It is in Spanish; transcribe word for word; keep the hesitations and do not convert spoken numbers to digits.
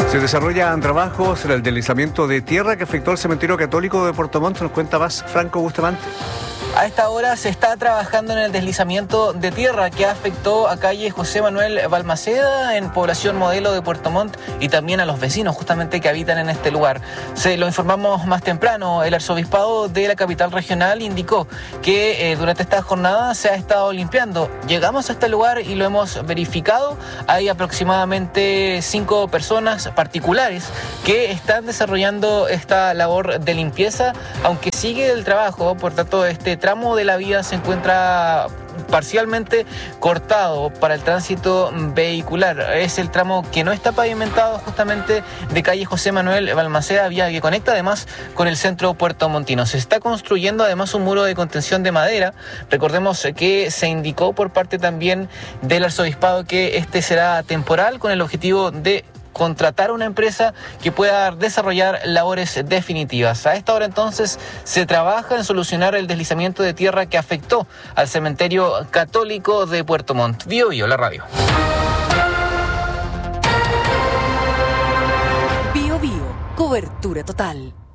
Se desarrollan trabajos en el deslizamiento de tierra que afectó al cementerio católico de Puerto Montt. Nos cuenta más Franco Bustamante. A esta hora se está trabajando en el deslizamiento de tierra que afectó a calle José Manuel Balmaceda en población modelo de Puerto Montt y también a los vecinos justamente que habitan en este lugar. Se lo informamos más temprano. El arzobispado de la capital regional indicó que eh, durante esta jornada se ha estado limpiando. Llegamos a este lugar y lo hemos verificado. Hay aproximadamente cinco personas particulares que están desarrollando esta labor de limpieza, aunque sigue el trabajo. Por tanto, este tramo de la vía se encuentra parcialmente cortado para el tránsito vehicular. Es el tramo que no está pavimentado justamente de calle José Manuel Balmaceda, vía que conecta además con el centro puertomontino. Se está construyendo además un muro de contención de madera. Recordemos que se indicó por parte también del arzobispado que este será temporal con el objetivo de contratar una empresa que pueda desarrollar labores definitivas. A esta hora entonces se trabaja en solucionar el deslizamiento de tierra que afectó al cementerio católico de Puerto Montt. Bio Bio, la radio. Bio Bio, cobertura total.